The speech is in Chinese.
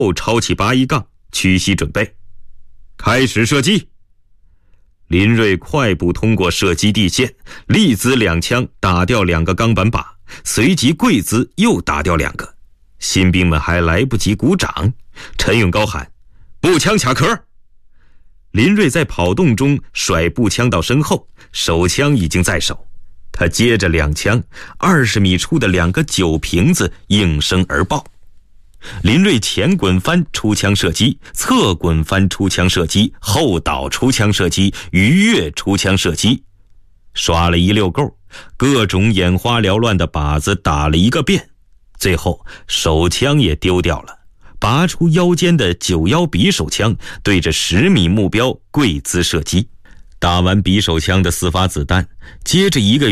抄起拔一杠，屈膝准备，开始射击。林瑞快步通过射击地线，立姿2枪打掉2个钢板靶，随即跪姿又打掉2个。新兵们还来不及鼓掌，陈勇高喊：步枪卡壳！林瑞在跑动中甩步枪到身后，手枪已经在手。他接着2枪，20米处的2个酒瓶子应声而爆。林瑞前滚翻出枪射击，侧滚翻出枪射击，后倒出枪射击，鱼跃出枪射击，刷了一溜够，各种眼花缭乱的靶子打了一个遍，最后手枪也丢掉了，拔出腰间的91匕首枪，对着10米目标跪姿射击。打完匕首枪的4发子弹，接着一个